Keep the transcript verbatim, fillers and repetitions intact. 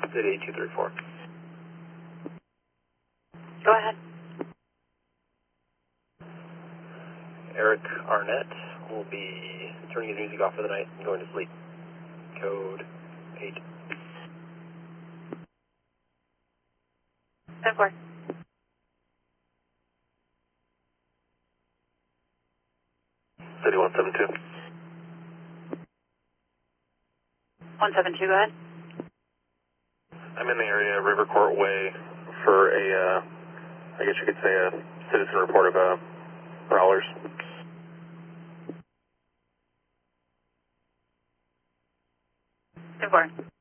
City eight two three four. Go ahead. Eric Arnett will be turning his music off for the night and going to sleep. Code eight. ten four. City one seven two. one seven two, go ahead. I'm in the area, River Court Way, for a, uh, I guess you could say a citizen report of uh, prowlers. ten four.